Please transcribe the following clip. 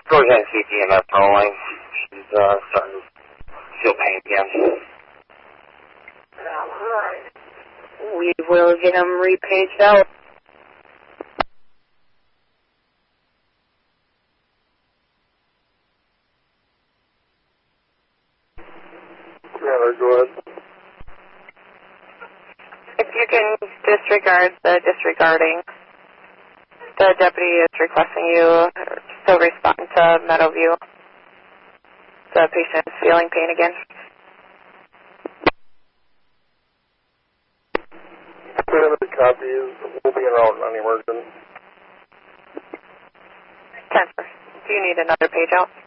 Go ahead and see DMS rolling. She's starting to feel pain again. Alright. We will get him repaged out. Commander, go ahead. If you can disregard the disregarding, the deputy is requesting you still respond to Meadowview. The patient is feeling pain again. Commander, copies. We'll be en route on the emergent. 10. Do you need another page out?